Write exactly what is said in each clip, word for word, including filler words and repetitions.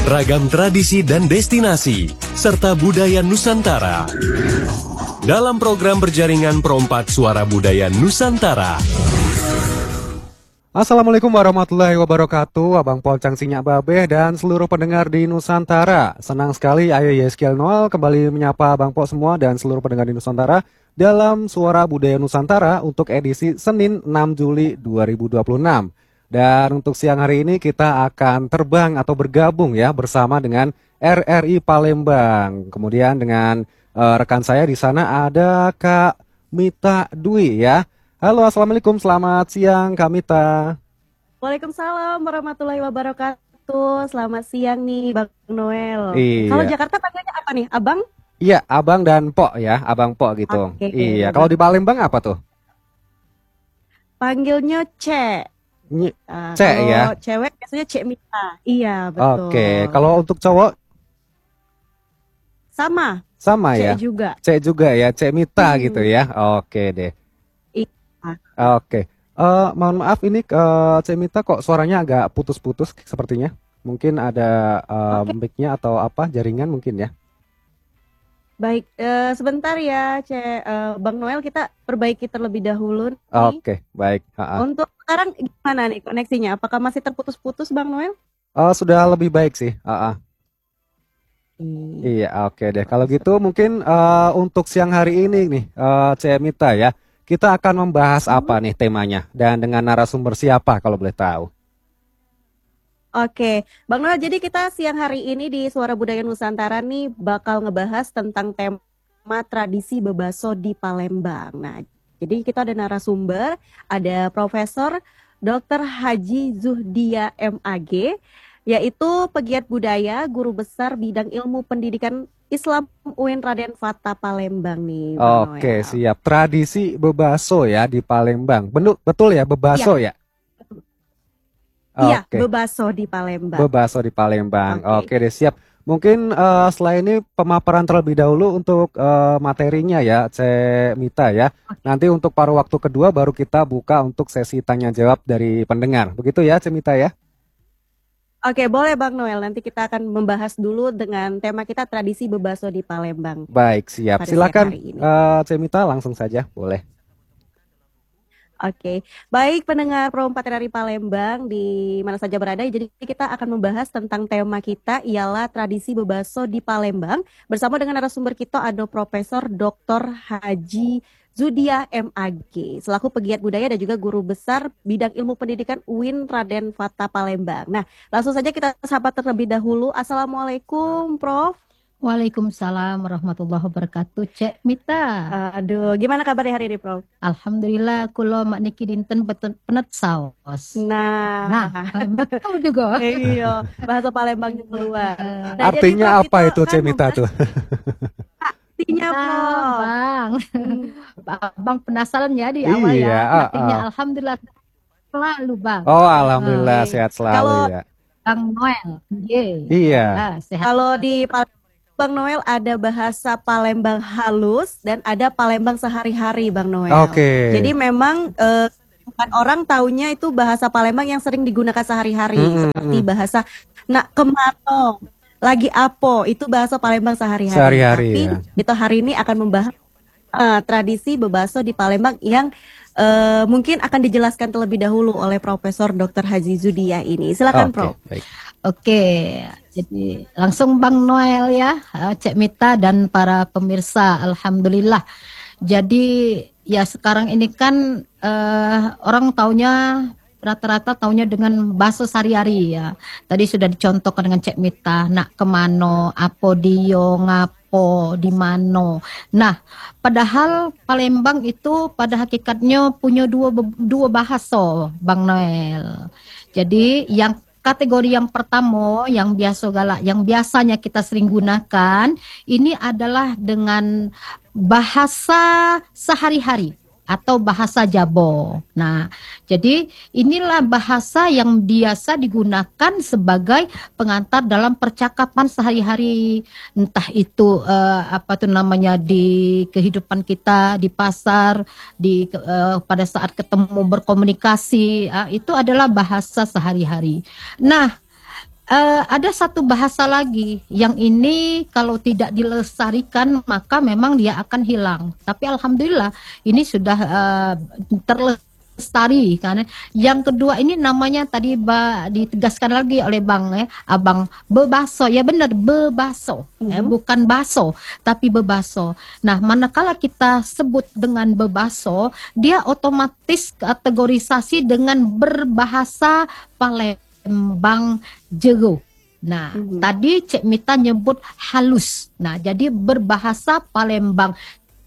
ragam tradisi dan destinasi, serta budaya Nusantara. Dalam program berjaringan Perompak Suara Budaya Nusantara. Assalamualaikum warahmatullahi wabarakatuh, Abang Polcang Sinyak Babeh dan seluruh pendengar di Nusantara. Senang sekali Ayo Yeskiel Noel kembali menyapa Abang Po semua dan seluruh pendengar di Nusantara dalam Suara Budaya Nusantara untuk edisi Senin enam Juli dua ribu dua puluh enam. Dan untuk siang hari ini kita akan terbang atau bergabung ya bersama dengan R R I Palembang. Kemudian dengan uh, rekan saya di sana ada Kak Mita Dwi ya. Halo, assalamualaikum, selamat siang Kak Mita. Waalaikumsalam warahmatullahi wabarakatuh. Selamat siang nih Bang Noel. Iya. Kalau Jakarta panggilnya apa nih, Abang? Iya, Abang dan Po ya, Abang Po gitu. Oke, iya. Abang. Kalau di Palembang apa tuh? Panggilnya Ce. Ny- Uh, Ce kalau ya. cewek biasanya Cek Mita. Iya, betul. Oke, kalau untuk cowok sama, sama Ce ya. juga. Ce juga ya, Ce Mita Hmm. gitu ya. Oke deh. Iya. Oke. Eh, mohon maaf ini uh, Ce Mita kok suaranya agak putus-putus sepertinya. Mungkin ada uh, Oke. mic-nya atau apa jaringan mungkin ya. Baik, eh, sebentar ya, Ce, eh, Bang Noel, kita perbaiki terlebih dahulu nih. Oke, baik. Ha-ha. Untuk sekarang gimana nih koneksinya? Apakah masih terputus-putus, Bang Noel? Eh, sudah lebih baik sih. Ha-ha. Hmm. Iya, oke deh. Kalau gitu mungkin eh, untuk siang hari ini nih, eh, Ce Mita ya, kita akan membahas apa nih temanya dan dengan narasumber siapa kalau boleh tahu. Oke, Bang Noel, jadi kita siang hari ini di Suara Budaya Nusantara nih bakal ngebahas tentang tema tradisi bebaso di Palembang. Nah, jadi kita ada narasumber, ada Profesor doktor Haji Zuhdia M Ag, yaitu pegiat budaya, guru besar bidang ilmu pendidikan Islam U I N Raden Fatah Palembang nih, Bang Oke, Noel. siap. Tradisi bebaso ya di Palembang. Betul, betul ya, bebaso ya? Iya, Oke. bebaso di Palembang. Bebaso di Palembang. Oke Oke. deh, siap. Mungkin eh, setelah ini pemaparan terlebih dahulu untuk eh, materinya ya, Ce Mita ya. Nanti untuk paruh waktu kedua baru kita buka untuk sesi tanya jawab dari pendengar. Begitu ya, Ce Mita ya? Oke, boleh Bang Noel. Nanti kita akan membahas dulu dengan tema kita tradisi bebaso di Palembang Baik, siap. pada Silakan siang hari ini. eh, Ce Mita langsung saja, boleh. Oke, baik pendengar Perompak dari Palembang di mana saja berada. Jadi kita akan membahas tentang tema kita ialah tradisi bebaso di Palembang bersama dengan narasumber kita ada Profesor doktor Haji Zuhdia M Ag selaku pegiat budaya dan juga guru besar bidang ilmu pendidikan U I N Raden Fatah Palembang. Nah, langsung saja kita sapa terlebih dahulu. Assalamualaikum, Prof. Waalaikumsalam warahmatullahi wabarakatuh. Cek Mita. Aduh, gimana kabarnya hari ini, Prof? Alhamdulillah kulo mak niki dinten betul penet saus. Nah, Nah, betul juga. iya, bahasa Palembangnya keluar. Eh, Nah, jadi, Artinya Prof, apa kita itu, Ce kan Mita membahas tuh? artinya, Nah, Prof. Bang. Hmm. Bang penasaran ya di awal Iya, ya. ah, Artinya ah. alhamdulillah selalu, Bang. Oh, alhamdulillah Oke. sehat selalu Kalau- ya. Bang Noel. Ye. Iya. Ah, sehat. Kalau di Palembang, Bang Noel ada bahasa Palembang halus dan ada Palembang sehari-hari, Bang Noel. Oke. Jadi memang eh, bukan orang taunya itu bahasa Palembang yang sering digunakan sehari-hari Mm-mm. seperti bahasa nak kemato, lagi apo, itu bahasa Palembang sehari-hari. Sehari-hari, Tapi ya. kita hari ini akan membahas eh, tradisi bebaso di Palembang yang eh, mungkin akan dijelaskan terlebih dahulu oleh Profesor doktor Haji Zuhdia ini. Silakan, Oke, Prof. baik. Oke, jadi langsung Bang Noel ya, eh, Cek Mita dan para pemirsa, alhamdulillah. Jadi ya sekarang ini kan eh, orang taunya rata-rata taunya dengan bahasa sehari-hari ya. Tadi sudah dicontohkan dengan Cek Mita, nak kemano, apo dio, ngapo, di mano. Nah, padahal Palembang itu pada hakikatnya punya dua dua bahasa, Bang Noel. Jadi yang kategori yang pertama yang biasa galak yang biasanya kita sering gunakan ini adalah dengan bahasa sehari-hari atau bahasa Jabo. Nah, jadi inilah bahasa yang biasa digunakan sebagai pengantar dalam percakapan sehari-hari, entah itu eh, apa tuh namanya di kehidupan kita di pasar, di eh, pada saat ketemu berkomunikasi, ah, itu adalah bahasa sehari-hari. Nah, Uh, ada satu bahasa lagi yang ini kalau tidak dilestarikan maka memang dia akan hilang. Tapi alhamdulillah ini sudah uh, terlestari kan. Yang kedua ini namanya tadi ba, ditegaskan lagi oleh Bang ya, Abang bebaso. Ya benar bebaso, mm-hmm. eh, bukan baso tapi bebaso. Nah, manakala kita sebut dengan bebaso, dia otomatis kategorisasi dengan berbahasa Palembang Jero. Nah, mm-hmm. tadi Cek Mita nyebut halus. Nah, jadi berbahasa Palembang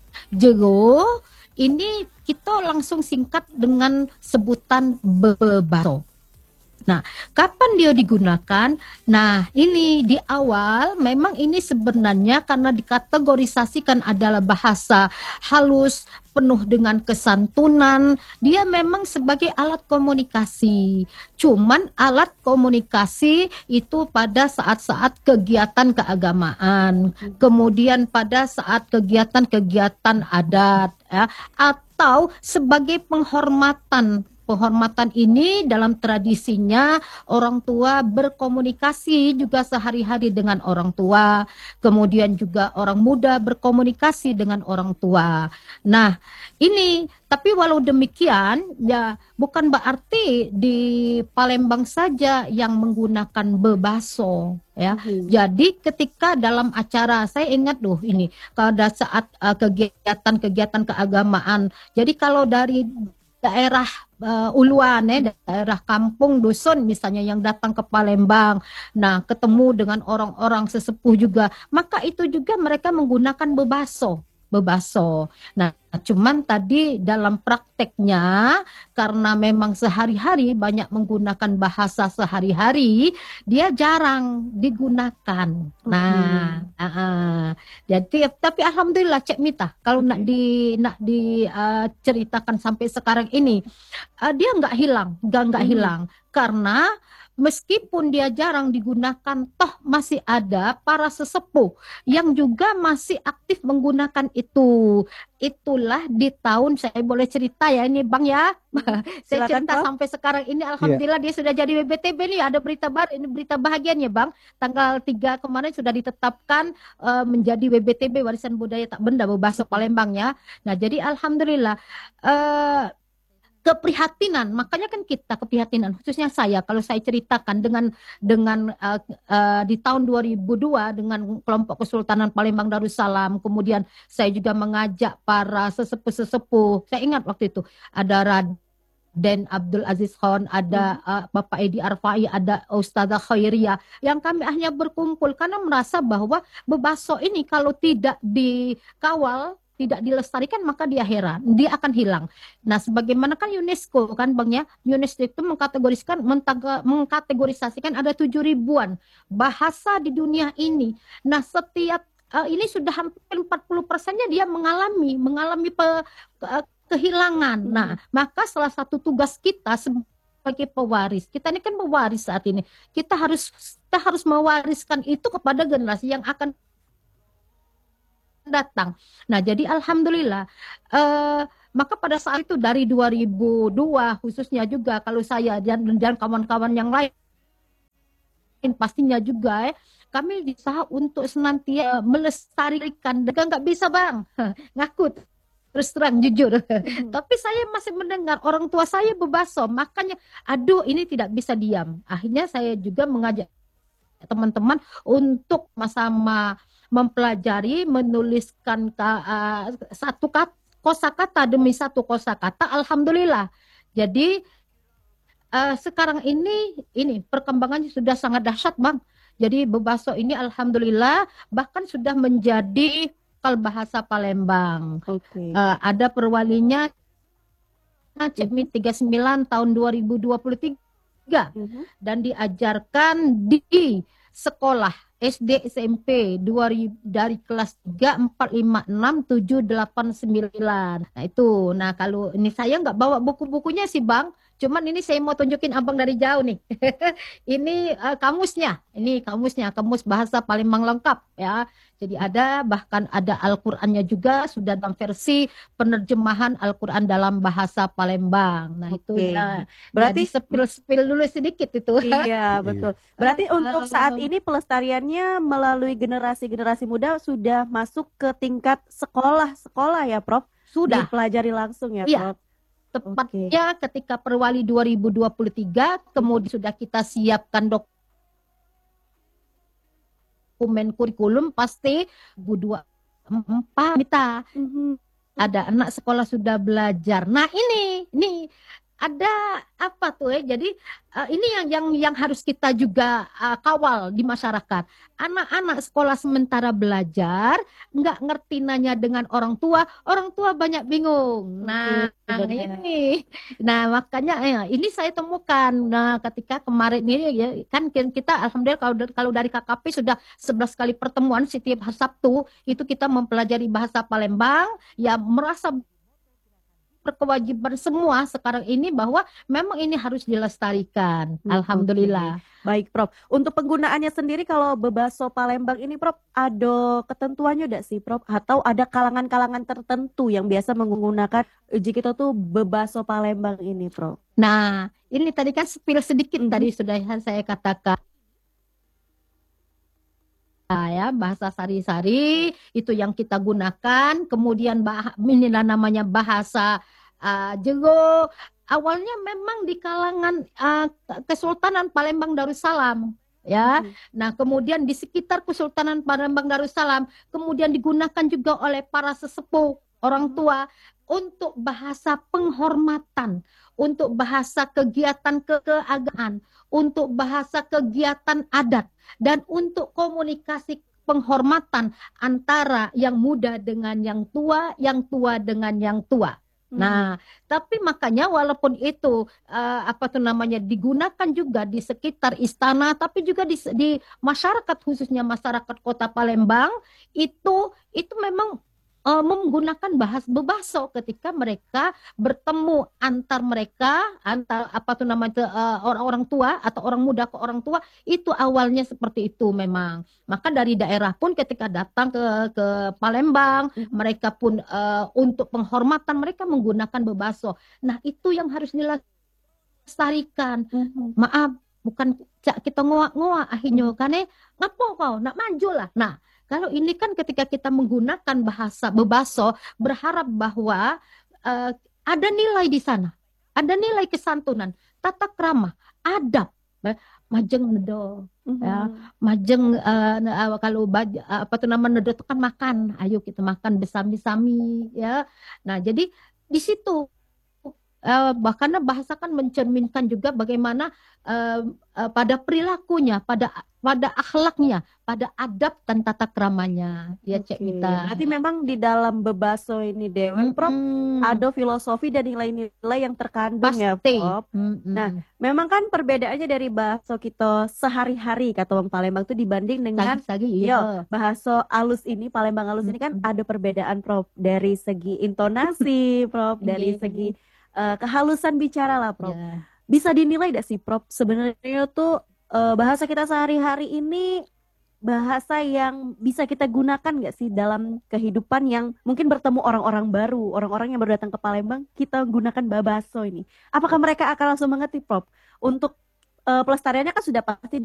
Jero ini kita langsung singkat dengan sebutan bebaso. Nah, kapan dia digunakan? Nah, ini di awal memang ini sebenarnya karena dikategorisasikan adalah bahasa halus, penuh dengan kesantunan, dia memang sebagai alat komunikasi. Cuman alat komunikasi itu pada saat-saat kegiatan keagamaan, kemudian pada saat kegiatan-kegiatan adat, ya, atau sebagai penghormatan. Penghormatan ini dalam tradisinya orang tua berkomunikasi juga sehari-hari dengan orang tua. Kemudian juga orang muda berkomunikasi dengan orang tua. Nah ini tapi walau demikian ya bukan berarti di Palembang saja yang menggunakan bebaso. Ya, hmm. Jadi ketika dalam acara saya ingat tuh ini pada saat uh, kegiatan-kegiatan keagamaan. Jadi kalau dari daerah uh, uluan ya, daerah kampung dusun misalnya yang datang ke Palembang, nah ketemu dengan orang-orang sesepuh juga, maka itu juga mereka menggunakan bebaso, bebaso. Nah, cuman tadi dalam prakteknya karena memang sehari-hari banyak menggunakan bahasa sehari-hari, dia jarang digunakan. Nah, hmm. uh, uh, jadi tapi alhamdulillah Cek Mita kalau nak di nak diceritakan uh, sampai sekarang ini uh, dia nggak hilang, nggak nggak hmm. hilang karena meskipun dia jarang digunakan, toh masih ada para sesepuh yang juga masih aktif menggunakan itu. Itulah di tahun, saya boleh cerita ya ini Bang ya. Saya Silakan, cerita Bang. Sampai sekarang ini alhamdulillah yeah. Dia sudah jadi W B T B nih. Ada berita baru, ini berita bahagianya Bang. Tanggal tiga kemarin sudah ditetapkan uh, menjadi W B T B Warisan Budaya Tak Benda Bebaso Palembang ya. Nah jadi alhamdulillah uh, keprihatinan, makanya kan kita keprihatinan, khususnya saya kalau saya ceritakan dengan dengan uh, uh, di tahun dua ribu dua dengan kelompok Kesultanan Palembang Darussalam, kemudian saya juga mengajak para sesepuh-sesepuh. Saya ingat waktu itu ada Raden Abdul Aziz Khan, ada uh, Bapak Edi Arfai, ada Ustazah Khairia, yang kami akhirnya berkumpul karena merasa bahwa bebaso ini kalau tidak dikawal, tidak dilestarikan maka dia heran, dia akan hilang. Nah, sebagaimana kan UNESCO kan Bang ya, UNESCO itu mengkategoriskan mengkategorisasikan ada tujuh ribuan bahasa di dunia ini. Nah, setiap uh, ini sudah hampir empat puluh persennya dia mengalami mengalami pe, uh, kehilangan. Nah, maka salah satu tugas kita sebagai pewaris, kita ini kan pewaris saat ini. Kita harus kita harus mewariskan itu kepada generasi yang akan datang. Nah, jadi alhamdulillah uh, maka pada saat itu dari dua ribu dua khususnya juga kalau saya dan dan kawan-kawan yang lain pastinya juga eh, kami berusaha untuk senantiasa melestarikan. Dan nggak bisa Bang ngaku terus terang jujur. Hmm. Tapi saya masih mendengar orang tua saya bebaso, makanya aduh ini tidak bisa diam. Akhirnya saya juga mengajak teman-teman untuk sama mempelajari, menuliskan uh, satu kata, kosakata demi satu kosakata. Alhamdulillah. Jadi uh, sekarang ini ini perkembangannya sudah sangat dahsyat Bang. Jadi bebaso ini alhamdulillah bahkan sudah menjadi kal bahasa Palembang. Okay. Uh, ada perwalinya Cekmit tiga puluh sembilan tahun dua ribu dua puluh tiga uh-huh. dan diajarkan di sekolah S D S M P dua ribu, dari kelas tiga, empat, lima, enam, tujuh, delapan, sembilan. Nah itu, nah kalau ini saya nggak bawa buku-bukunya sih Bang, cuman ini saya mau tunjukin Abang dari jauh nih. Ini uh, kamusnya, ini kamusnya, kamus bahasa Palembang lengkap ya. Jadi ada, bahkan ada Al-Qur'annya juga sudah dalam versi penerjemahan Al-Qur'an dalam bahasa Palembang. Nah, itu Oke. ya, Berarti jadi sepil-sepil dulu sedikit itu. iya, betul. Berarti untuk saat Eh, ini pelestariannya melalui generasi-generasi muda sudah masuk ke tingkat sekolah-sekolah ya, Prof? Sudah, Dipelajari langsung ya, iya. Prof? Oke. Tepatnya ketika Perwali dua ribu dua puluh tiga, kemudian sudah kita siapkan dokumen kurikulum pasti dua ribu dua puluh empat kita Mhm. ada anak sekolah sudah belajar. Nah, ini ini ada apa tuh ya? Jadi eh, ini yang yang yang harus kita juga eh, kawal di masyarakat. Anak-anak sekolah sementara belajar, nggak ngerti nanya dengan orang tua, orang tua banyak bingung. Nah, Oke, benar. ini, nah makanya eh, ini saya temukan. Nah, ketika kemarin ini ya kan kita alhamdulillah kalau kalau dari K K P sudah sebelas kali pertemuan setiap Sabtu itu kita mempelajari bahasa Palembang, ya merasa berkewajiban semua sekarang ini bahwa memang ini harus dilestarikan. Hmm, Alhamdulillah. Baik, Prof. Untuk penggunaannya sendiri kalau bebaso Palembang ini, Prof, ada ketentuannya tidak sih, Prof? Atau ada kalangan-kalangan tertentu yang biasa menggunakan jika kita tuh bebaso Palembang ini, Prof? Nah, ini tadi kan spill sedikit Mhm. tadi sudah saya katakan. Nah, ya, bahasa sari-sari itu yang kita gunakan, kemudian bah inilah namanya bahasa uh, Jego. Awalnya memang di kalangan uh, Kesultanan Palembang Darussalam, ya. Mhm. Nah, kemudian di sekitar Kesultanan Palembang Darussalam, kemudian digunakan juga oleh para sesepuh, orang tua untuk bahasa penghormatan, untuk bahasa kegiatan ke keagamaan, untuk bahasa kegiatan adat, dan untuk komunikasi penghormatan antara yang muda dengan yang tua, yang tua dengan yang tua. Nah, tapi makanya walaupun itu uh, apa tuh namanya digunakan juga di sekitar istana, tapi juga di, di masyarakat khususnya masyarakat Kota Palembang itu itu memang uh, menggunakan bahasa bebaso ketika mereka bertemu antar mereka, antar apa tuh namanya uh, orang-orang tua atau orang muda ke orang tua itu awalnya seperti itu memang. Maka dari daerah pun ketika datang ke ke Palembang, Mhm. mereka pun uh, untuk penghormatan mereka menggunakan bebaso. Nah, itu yang harus dilestarikan. Mhm. Maaf, bukan cak kita ngoak-ngoak akhirnya kan eh ngapo kau nak maju lah. Nah, kalau ini kan ketika kita menggunakan bahasa bebaso berharap bahwa uh, ada nilai di sana. Ada nilai kesantunan, tata krama, adab, eh, majeng nedo, Mhm. ya, majeng uh, uh, kalau baj, uh, apa tuh nama nedo itu kan makan, ayo kita makan bersami-sami, ya. Nah, jadi di situ uh, bahkan bahasa kan mencerminkan juga bagaimana uh, uh, pada perilakunya, pada pada akhlaknya, pada adab dan tata kramanya, ya Cek Oke, Mita. berarti memang di dalam bebaso ini Dewan, Prof, Mm-mm. ada filosofi dan nilai-nilai yang terkandung ya, Pasti. Prof. Mm-mm. Nah, memang kan perbedaannya dari bahasa kita sehari-hari kata orang Palembang itu dibanding dengan Sagi-sagi, yo iya. bahasa alus ini, Palembang alus ini kan Mm-mm. ada perbedaan, Prof, dari segi intonasi, Prof, dari Iya. segi eh, kehalusan bicara lah, Prof. Ya. Bisa dinilai tidak sih, Prof, sebenarnya tuh eh, bahasa kita sehari-hari ini bahasa yang bisa kita gunakan nggak sih dalam kehidupan yang mungkin bertemu orang-orang baru, orang-orang yang baru datang ke Palembang, kita gunakan babaso ini. Apakah mereka akan langsung mengerti, Prof? Untuk eh, pelestariannya kan sudah pasti